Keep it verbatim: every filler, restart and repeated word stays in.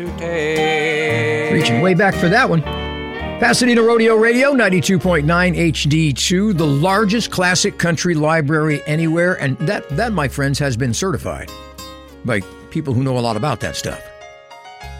Reaching way back for that one. Pasadena Rodeo Radio, ninety-two point nine H D two, the largest classic country library anywhere. And that, that, my friends, has been certified by people who know a lot about that stuff.